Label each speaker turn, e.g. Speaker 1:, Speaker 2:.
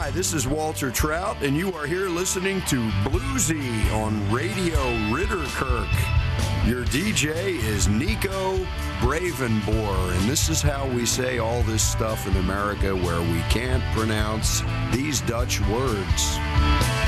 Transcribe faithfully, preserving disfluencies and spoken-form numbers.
Speaker 1: Hi, this is Walter Trout, and you are here listening to Bluesy on Radio Ritterkirk. Your D J is Nico Bravenboer, and this is how we say all this stuff in America where we can't pronounce these Dutch words.